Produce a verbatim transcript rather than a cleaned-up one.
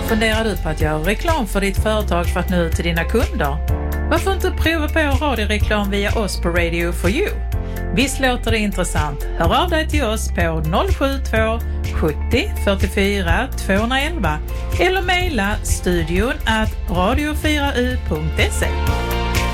Funderar du på att göra reklam för ditt företag för att nå ut till dina kunder? Varför inte prova på radioreklam via oss på Radio for You? Visst låter det intressant? Hör av dig till oss på noll sju två sjuttio fyrtiofyra tvåhundraelva eller mejla studion at radio fyra u punkt se.